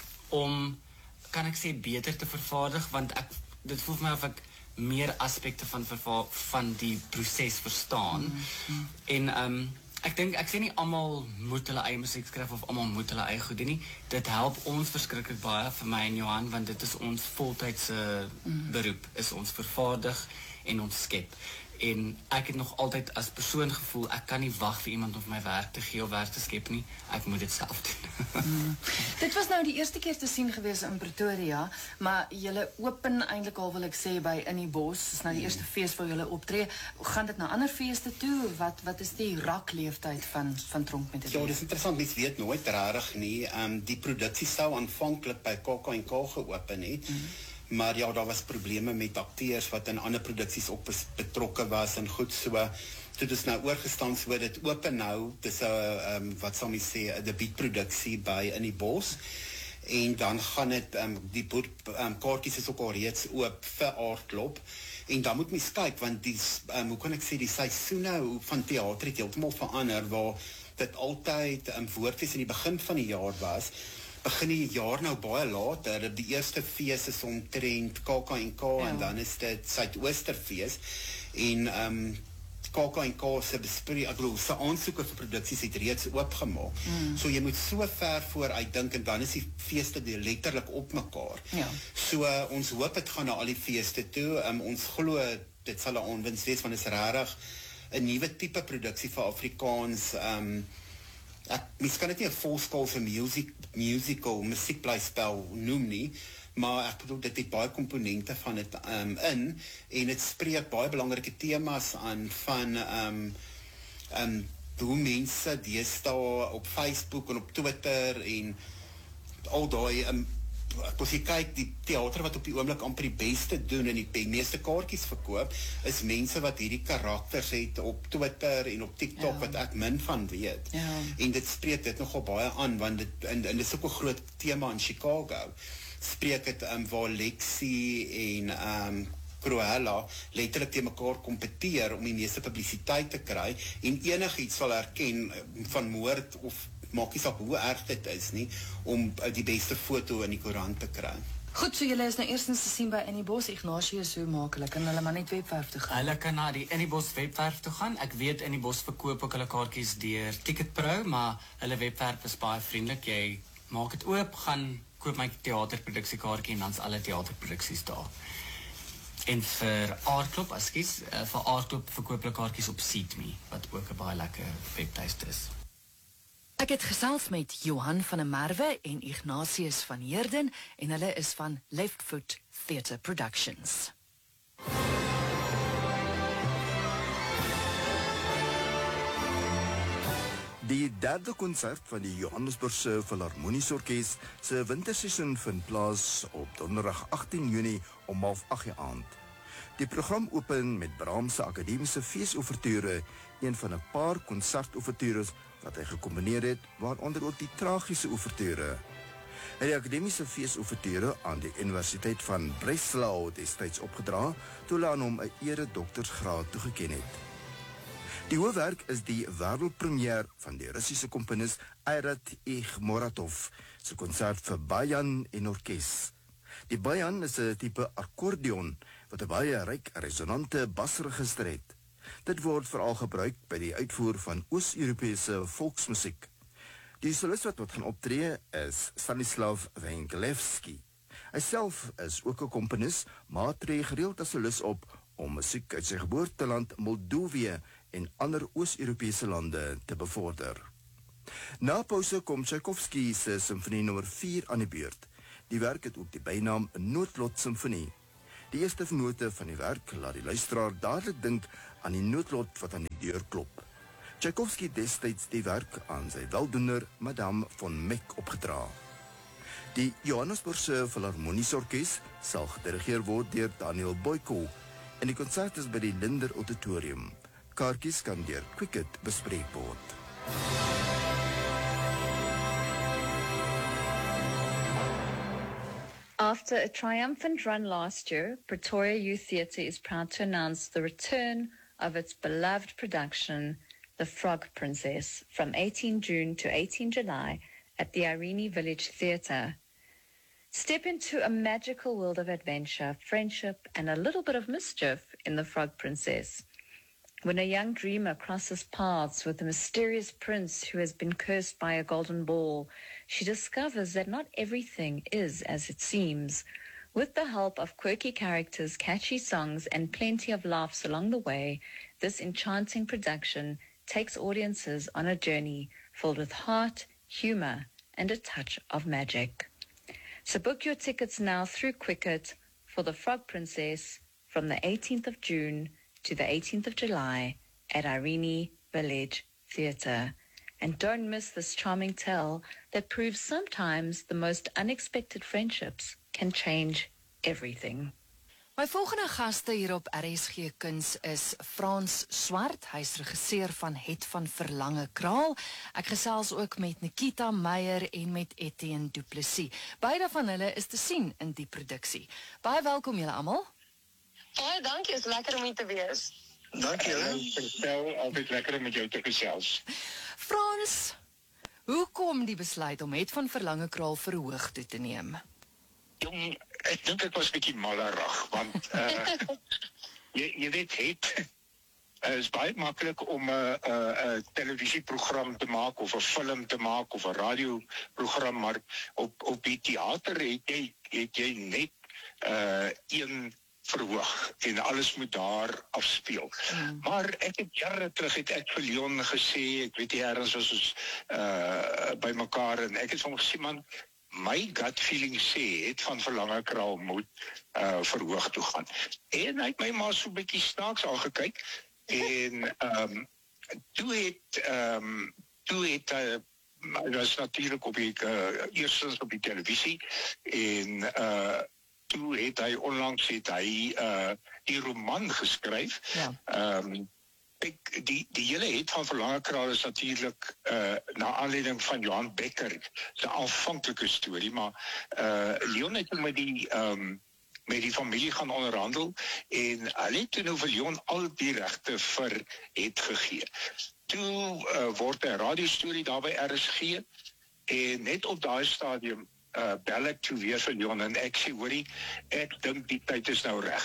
om, kan ek sê, beter te vervaardig, want ek dit voel vir my of ek meer aspekte van verva- van die proses verstaan. Mm-hmm. En um ek dink ek sê nie almal moet hulle eie musiek skryf of almal moet hulle eie goed doen nie. Dit help ons verskriklik baie vir my en Johan, want dit is ons voltydse mm. beroep, is ons vervaardig en ons skep. En ek het nog altyd as persoon gevoel, ek kan nie wag vir iemand om my werk te gee of werk te skep nie, ek moet dit self doen. mm. Dit was nou die eerste keer te sien gewees in Pretoria, maar julle open eintlik al, wil ek sê, by In die Bos, is nou die eerste fees waar julle optree. Gaan dit na ander feeste toe? Wat wat is die rakleeftyd van van Tronk met die? Ja, dis interessant, mens weet nooit regtig nie. Um, die produksie sou aanvanklik by K K en K geopen het. Mm. Maar ja, daar was probleme met akteurs wat in ander produksies op betrokke was en goed, so toe is nou oorgestaan, so dit open nou, dis 'n um, wat sal mens sê, 'n debuutproduksie by In die Bos, en dan gaan dit um, die um, kaartjies is ook al reeds oop vir Aardklop, en dan moet mens kyk, want die um, hoe kan ek sê, die seisoene van teater het heeltemal verander, waar dit altyd um, woordfees in die begin van die jaar was, begin die jaar nou baie later. Die eerste fees is omtrent K K en K, ja. En dan is dit Suidoosterfees, en um, K K en K se bespreek, ek bedoel, se aansoeke vir produksies het reeds oopgemaak. Mm. So jy moet so ver vooruit dink, en dan is die feeste letterlik op mekaar. Ja. So uh, ons hoop dit gaan na al die feeste toe. Um, ons glo dit sal 'n aanwinst wees, want dit is regtig 'n nuwe tipe produksie vir Afrikaans. Um, ek mens kan dit nie 'n volskaalse music musical musiekblyspel noem nie, maar ek bedoel dit het baie komponente van dit um, in, en dit spreek baie belangrike temas aan van um, um, hoe mense deesdae op Facebook en op Twitter en al daai um, as jy kyk, die teater wat op die oomblik amper die beste doen en die, die meeste kaartjies verkoop, is mense wat hierdie karakters het op Twitter en op TikTok, ja. Wat ek min van weet. Ja. En dit spreek dit nogal baie aan, want dit, en, en dit is ook 'n groot tema in Chicago. Spreek het um, waar Lexi en um, Cruella letterlik teen mekaar kompeteer om die meeste publisiteit te kry, en enigiets sal herken van moord of maak nie saak hoe erg dit is nie, om die beste foto in die koerant te kry. Goed, so julle is nou eerstens te sien by In die Bos. Ignatius, hoe maak hulle? Kan hulle maar net webwerf toe gaan? Hulle kan na die In die Bos webwerf toe gaan. Ek weet In die Bos verkoop ook hulle kaartjies deur Ticketpro, maar hulle webwerf is baie vriendelik. Jy maak dit oop, gaan koop my teaterproduksiekaartjie, en dan's alle teaterproduksies daar. En vir Aardklop, askies, uh, vir Aardklop verkoop hulle kaartjies op SeatMe, wat ook 'n baie lekker webtuiste is. Ek het gesels met Johan van der Merwe en Ignatius van Heerden, en hulle is van Left Foot Theatre Productions. Die derde konsert van die Johannesburgse Philharmoniese Orkees se winterseisoen vind plaas op donderdag agttien Junie om half agt die aand. Die program open met Brahms se akademiese feesoverture, een van 'n paar konsertovertures wat hy gekombineer het, waaronder ook die tragiese ouverture. Hy het die akademiese feesouverture aan die Universiteit van Breslau destyds opgedra, toe hulle aan hom 'n ere-doktorsgraad toegeken het. Die hoofwerk is die wêreldpremier van die Russiese komponis Airat Ikhmoratov se konsert vir bajan en orkes. Die bajan is 'n tipe akkordeon wat 'n baie ryk resonante basregister het. Dit word veral gebruik by die uitvoer van Oos-Europese volksmusiek. Die solist wat wat gaan optree is Stanislav Wengelewski. Hy self is ook 'n komponis, maar tree gereeld as solis op om musiek uit sy geboorteland Moldowië en ander Oos-Europese lande te bevorder. Na pouse kom Tchaikovsky se simfonie nommer vier aan die beurt. Die werk het ook die bynaam Noodlot Simfonie. Die eerste note van die werk laat die luisteraar dadelik dink aan die noodlot wat aan die deur klop. Tchaikovsky destyds die werk aan sy weldoener Madame von Meck opgedra. Die Johannesburgse Philharmoniese Orkees sal gedirigeer word deur Daniel Boyko en die konsert is by die Linder Auditorium. Kaartjies kan deur Quicket bespreek word. After a triumphant run last year, Pretoria Youth Theatre is proud to announce the return of its beloved production, The Frog Princess, from eighteenth June to eighteenth July at the Irene Village Theatre. Step into a magical world of adventure, friendship, and a little bit of mischief in The Frog Princess. When a young dreamer crosses paths with a mysterious prince who has been cursed by a golden ball, she discovers that not everything is as it seems. With the help of quirky characters, catchy songs, and plenty of laughs along the way, this enchanting production takes audiences on a journey filled with heart, humor, and a touch of magic. So book your tickets now through Quicket for The Frog Princess from the eighteenth of June to the eighteenth of July at Irene Village Theatre. And don't miss this charming tale that proves sometimes the most unexpected friendships can change everything. My volgende gaste hier op R S G Kuns is Frans Swart. Hy is regisseur van Het van Verlange Kraal. Ek gesels ook met Nikita Meyer en met Etienne Du Plessis. Beide van hulle is te sien in die produksie. Baie welkom julle almal. Baie dankie, is lekker om hier te wees. Dankie, Verstel, altyd lekker om met jou te gesels. Frans, hoe kom die besluit om Het van Verlange Kraal verhoog toe te neem? Jong, ek dink ek was 'n bietjie mallerig, want uh, jy, jy weet het uh, is baie maklik om 'n uh, uh, uh, televisieprogram te maak of 'n film te maak of 'n radioprogram, maar op op die teater het jy het jy net uh, een verhoog en alles moet daar afspeel. Mm. Maar ek het jare terug het ek vir Leon gesê, ek weet nie ergens was ons uh, by mekaar en ek het vir hom gesê, man, my gut feeling sê, Het van Verlange Kraal moet uh, verhoog toe gaan. En hy het my maar so 'n bietjie snaaks aangekyk en um, toe het um, toe het uh, hy was natuurlik op die uh, eerstens op die televisie en uh, toe het hy onlangs het hy uh, die roman geskryf. Ja. Um, ek, die, die hele Het van Verlange Kraal is natuurlijk uh, na aanleiding van Johan Becker, sy aanvanklike storie, maar uh, Leon het met die, um, met die familie gaan onderhandel en hy het toen over Leon al die regte vir het gegee. Toe uh, word 'n radiostorie daar by R S G en net op daai stadium Uh, bel ek toe weer vir Leon en ek sê, hoorie, ek dink die tyd is nou reg.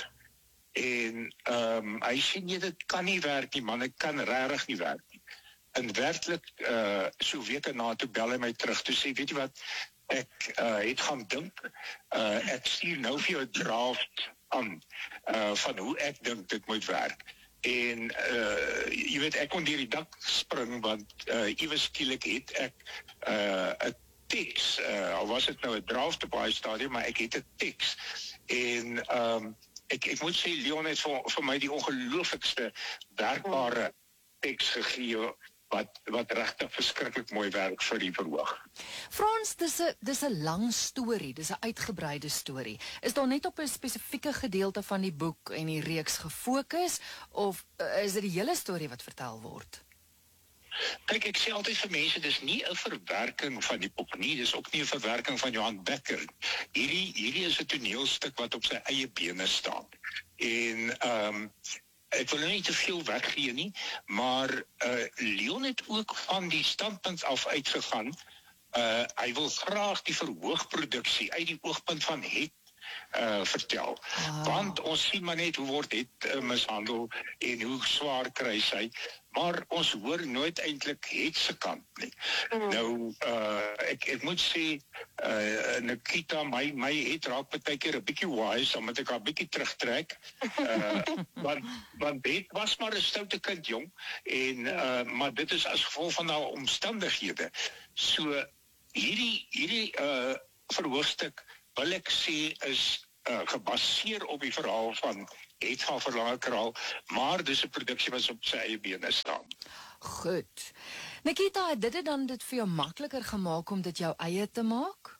En um, hy sê, nee, dit kan nie werk nie, man, ek kan regtig nie werk nie. En werklik, uh, so weke na toe bel hy my terug, toe sê, weet jy wat, ek uh, het gaan dink, uh, ek stuur nou vir jou draft aan, uh, van hoe ek dink dit moet werk. En uh, jy weet, ek kon deur die dak spring, want uh, iewers skielik het ek 'n uh, teks, uh, al was het nou 'n draft op baie stadium, maar ek het 'n teks. En um, ek, ek moet sê, Leon het vir, vir my die ongelooflikste werkbare teks gegee, wat, wat regtig verskriklik mooi werk vir die verhoog. Frans, dis 'n dis 'n lang storie, dis 'n uitgebreide storie. Is daar net op 'n spesifieke gedeelte van die boek en die reeks gefokus, of uh, is dit die hele storie wat vertel word? Kyk, ek sê altyd vir mense, dis nie 'n verwerking van die pop nie, dis ook nie 'n verwerking van Johan Becker. Hierdie hierdie is 'n toneelstuk wat op sy eie bene staan. En ehm um, ek wil nou nie te veel weggee nie, maar uh, Leon het ook van die standpunt af uitgegaan. Uh, hy wil graag die verhoogproduksie uit die oogpunt van het uh, vertel. Ah. Want ons sien maar net hoe word het uh, mishandel en hoe swaar kry sy, maar ons hoor nooit eintlik het se kant nie. Mm. Nou, uh, ek, ek moet sê, uh, Nikita, my, my het raak partykeer 'n bietjie wise, dan moet ek haar bietjie terugtrek, uh, want, want het was maar 'n stoute kind, jong, en, uh, maar dit is as gevolg van haar omstandighede. So, hierdie, hierdie uh, verhoogstuk, wil ek sê, is uh, gebaseer op die verhaal van het van Verlange Kraal, maar dis 'n produksie wat op sy eie bene staan. Goed. Nikita, het dit dan dit vir jou makliker gemaak om dit jou eie te maak?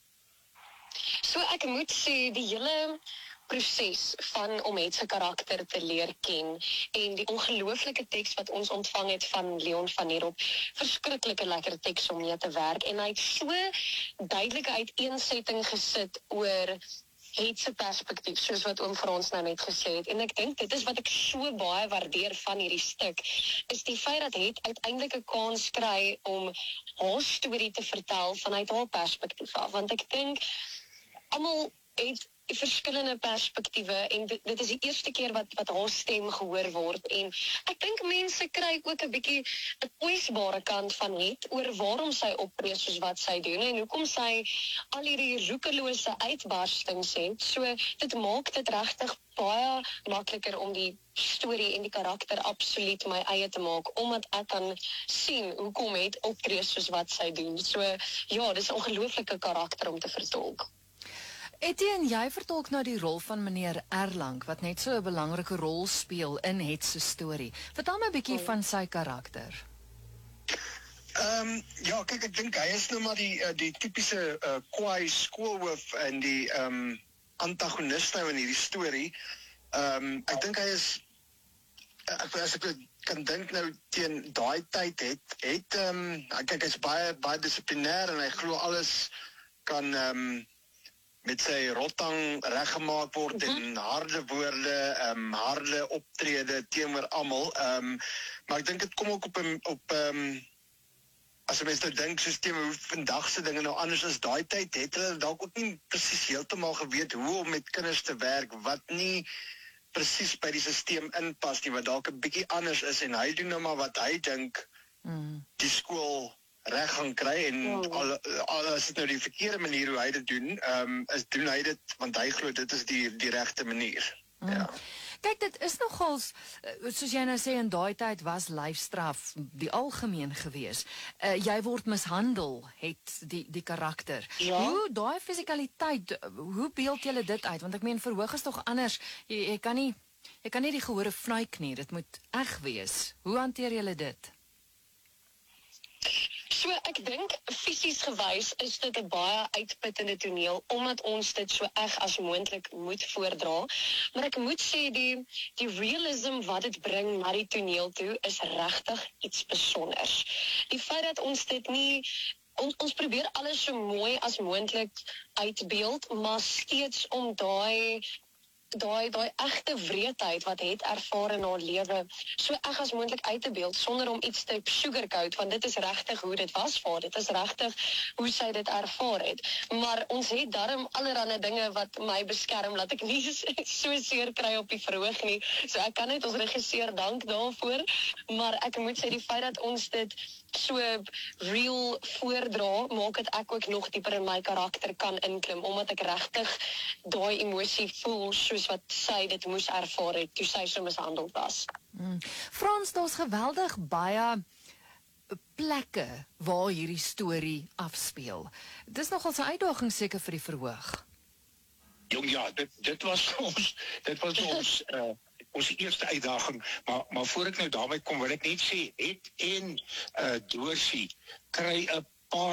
So ek moet sê, die hele proses van om het sy karakter te leer ken en die ongelooflike teks wat ons ontvang het van Leon van Heerop, verskriklike lekker teks om mee te werk, en hy het so duidelike uiteensetting gesit oor het se perspektief, soos wat oom Frans nou net gesê het, en ek dink dit is wat ek so baie waardeer van hierdie stuk, is die feit dat het uiteindelik 'n kans kry om haar storie te vertel vanuit haar perspektief af, want ek dink almal het verskillende perspektiewe en dit, dit is die eerste keer wat, wat haar stem gehoor word, en ek dink mense kry ook 'n bietjie 'n kwesbare kant van het oor waarom sy optree soos wat sy doen en hoekom sy al hierdie roekelose uitbarstings het. So dit maak dit regtig baie makliker om die storie en die karakter absoluut my eie te maak, omdat ek kan sien hoekom het optree soos wat sy doen. So ja, dis 'n ongelooflike karakter om te vertolk. Etienne, jy vertolk nou die rol van meneer Erlang, wat net so 'n belangrike rol speel in het se storie. Vertel my 'n bietjie oh. van sy karakter. Ehm um, ja, kyk, ek dink hy is nou maar die uh, die tipiese uh, kwaai skoolhoof en die ehm um, antagonis nou in hierdie storie. Ehm um, ek dink hy is ek as ek kan dink nou teen daai tyd het het ehm um, kyk, hy's baie baie dissiplinêr en hy glo alles kan ehm um, met sy rottang reggemaak word mm-hmm. en harde woorde, um, harde optrede teenoor almal. Um, maar ek dink dit kom ook op 'n op um, as jy mens nou dink soos teenoor hoe vandag se dinge nou anders is, daai tyd het hulle dalk ook nie presies heeltemal geweet hoe om met kinders te werk wat nie presies by die stelsel inpas nie, wat dalk 'n bietjie anders is, en hy doen nou maar wat hy dink mm. die skool reg gaan kry, en oh. al, al as dit nou die verkeerde manier hoe hy dit doen, um, is doen hy dit, want hy glo dit is die, die regte manier. Mm. Ja. Kyk, dit is nogals, soos jy nou sê, in daai tyd was lyfstraf die algemeen gewees. Uh, jy word mishandel, het die, die karakter. Ja. Hoe, daai fisikaliteit, hoe beeld julle dit uit? Want ek meen, verhoog is tog anders. Jy, jy kan nie, jy kan nie die gehore fnuik nie, dit moet eg wees. Hoe hanteer julle dit? So ek dink fisies gewys is dit 'n baie uitputtende toneel, omdat ons dit so eg as moontlik moet voordra. Maar ek moet sê die die realism wat dit bring na die toneel toe is regtig iets besonders. Die feit dat ons dit nie ons ons probeer alles so mooi as moontlik uitbeeld, maar steeds om daai daai daai egte wreedheid wat het ervaar in haar lewe so eg as moontlik uit te beeld sonder om iets te sugarcoat, want dit is regtig hoe dit was vir haar, dit is regtig hoe sy dit ervaar het. Maar ons het darm allerlei dinge wat my beskerm laat ek nie so seer kry op die verhoog nie. So ek kan net ons regisseur dank daarvoor, maar ek moet sê die feit dat ons dit so real voordra, maak dit ek ook nog dieper in my karakter kan inklim, omdat ek regtig daai emosie voel soos wat sy dit moes ervaar het toe sy so mishandeld was. Hmm. Frans, daar's geweldig baie plekke waar hierdie storie afspeel. Dis nogal 'n uitdaging seker vir die verhoog. Jong, ja, dit dit was ons dit was ons uh, ons eerste uitdaging, maar maar voor ek nou daarmee kom, wil ek net sê het en uh, Doorsie kry 'n paar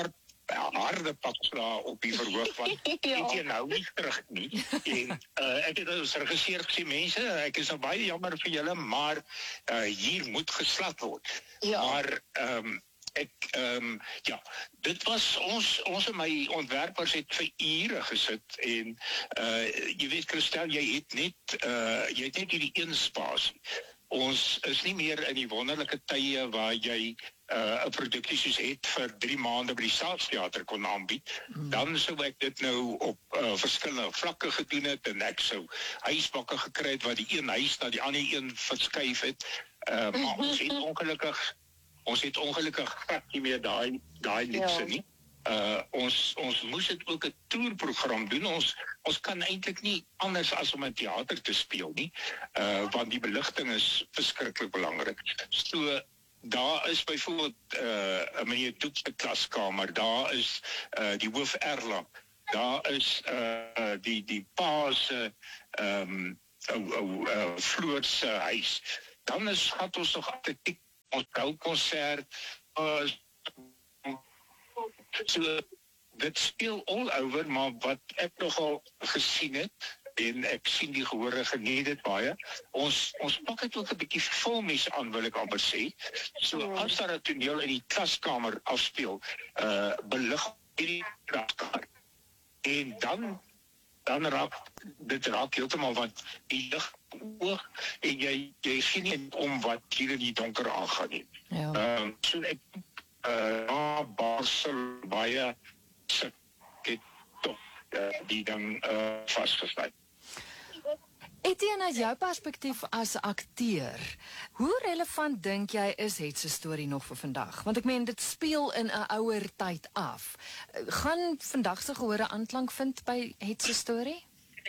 harde pakslae op die verhoog, want Ja. het jy nou nie terug nie. En uh, ek het as regisseur gesê, mense, ek is nou baie jammer vir julle, maar uh, hier moet geslat word. Ja. Maar um, ek, um, ja, dit was ons, ons en my ontwerpers het vir ure gesit en uh, jy weet, Christel, jy het net, uh, jy het net hierdie een spasie. Ons is nie meer in die wonderlike tye waar jy 'n uh, produksie soos het vir drie maande by die Staatsteater kon aanbied. Hmm. Dan sou ek dit nou op uh, verskillende vlakke gedoen het en ek sou huisbakke gekry het wat die een huis na die ander een verskuif het. Uh, maar ons het ongelukkig ons het ongelukkig glad nie meer daai daai luxe nie. Uh, ons ons moes dit ook 'n toerprogram doen. Ons ons kan eintlik nie anders as om in teater te speel nie, uh, want die beligting is verskriklik belangrik. So daar is byvoorbeeld uh, 'n meneer Doek se klaskamer, daar is uh, die hoof Erlang, daar is uh, die die pa se ehm ou ou uh, Floor se huis. Dan is gat ons nog atletiek, ons koukonsert, uh, so dit speel all over, maar wat ek nogal gesien het, en ek sien die gehore geniet dit baie, ons, ons pak het ook 'n bietjie filmies aan, wil ek amper sê. So as daar 'n toneel in die klaskamer afspeel, uh, belig hierdie klaskamer. En dan, dan raak, dit raak heeltemal wat die lig oog, en jy, jy sien nie om wat hier in die donker aangaan nie. Ja. Uh, so ek, uh, Basel, baie, het toch, uh, die dan uh, vastgesluit. Etienne, uit jou perspektief as akteur, hoe relevant dink jy is Het se storie nog vir vandag? Want ek meen, dit speel in 'n ouer tyd af. Gaan vandag se gehore aanklank vind by Het se storie?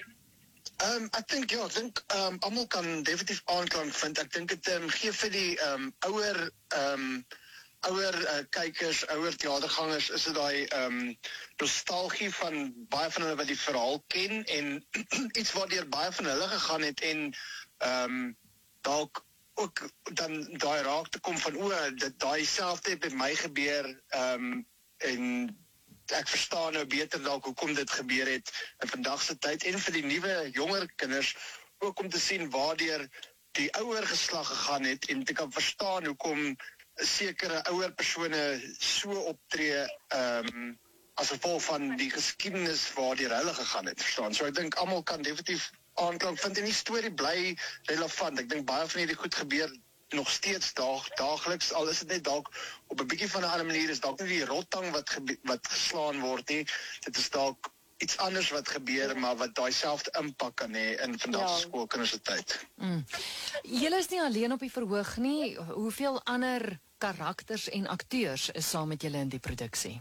Um, ek dink ja, ek dink um, almal kan definitief aanklank vind. Ek dink dit um, gee vir die um, ouer um, ouer uh, kykers, ouer teatergangers, is dit daai um, nostalgie van baie van hulle wat die verhaal ken en iets waardeur baie van hulle gegaan het en um, dalk ook dan daai raak te kom van o, dit daai selfde het met my gebeur um, en ek verstaan nou beter dalk hoekom dit gebeur het in vandag se tyd en vir die nuwe jonger kinders ook om te sien waardeur die ouer geslag gegaan het en te kan verstaan hoekom sekere ouer persone so optree um, as gevolg van die geskiedenis waardeur hulle gegaan het, verstaan. So ek dink almal kan definitief aanklank vind en die storie bly relevant. Ek dink baie van hierdie goed gebeur nog steeds daag, daagliks, al is dit net dalk op 'n bietjie van 'n ander manier, is dalk nie die rottang wat gebe- wat geslaan word nie. Dit is dalk iets anders wat gebeur, maar wat daai selfde impak kan hê in vandag se skoolkinders se tyd. Mm. Julle is nie alleen op die verhoog nie. Hoeveel ander karakters en akteurs is saam met julle in die produksie?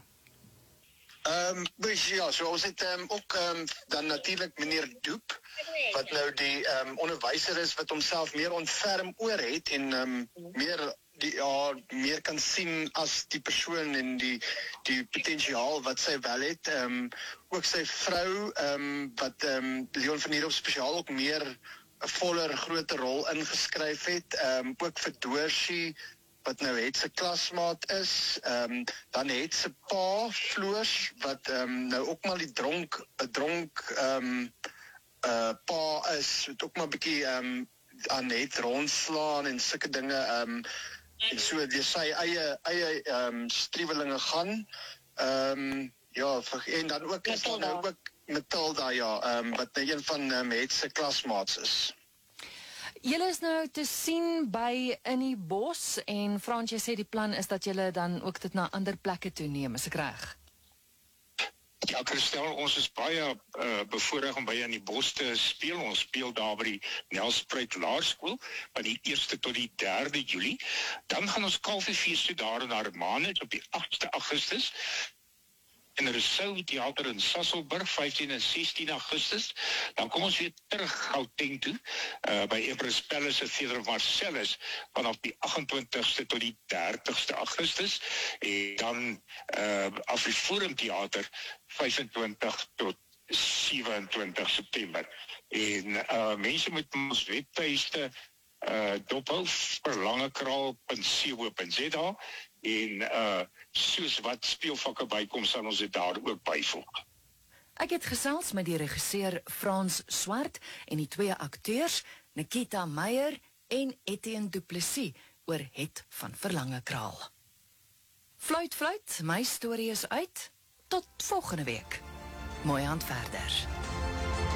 Ehm um, ja, so ons het um, ook um, dan natuurlik meneer Doep wat nou die um, onderwyser is wat homself meer ontferm oor het en um, meer die ja meer kan sien as die persoon en die die potensiaal wat sy wel het. Ehm um, ook sy vrou ehm um, wat ehm um, Leon van Heerop spesiaal ook meer 'n voller groter rol ingeskryf het. Ehm um, ook vir Doorsie wat nou Het se klasmaat is, um, dan Het se pa, Floors, wat um, nou ook maar die dronk, 'n dronk um, uh, pa is, wat ook maar 'n bietjie um, aan Het rondslaan en sulke dinge, um, en so deur sy eie eie um, striwelinge gaan. Um, ja, en dan ook is daar nou ook Matilda, ja, um, wat nou een van um, Het se klasmaats is. Julle is nou te sien by In die Bos en Fransje sê die plan is dat julle dan ook dit na ander plekke toe neem, is ek reg? Ja, Christel, ons is baie uh, bevoorreg om by In die Bos te speel. Ons speel daar by die Nelspruit Laerskool van die eerste tot die derde Julie. Dan gaan ons Kalfiefees toe daar in Hermanus op die agste Augustus. En Rousseau Theater in Sasolburg, vyftien en sestien Augustus. Dan kom ons weer terug Gauteng toe, uh, by Empress Palace Theater Marcellus, vanaf die agentwintigste tot die dertigste Augustus. En dan uh, Afriforum Theater, vyfentwintig tot sewe en twintig September. En uh, mense moet ons webtuiste uh, dophou verlangekraal punt co punt za en uh, soos wat speelvakke bykom, sal ons dit daar ook byvoeg. Ek het gesels met die regisseur Frans Swart en die twee akteurs, Nikita Meyer en Etienne Du Plessis, oor Het van Verlangekraal. Fluit, fluit, my storie is uit. Tot volgende week. Mooi aand verder.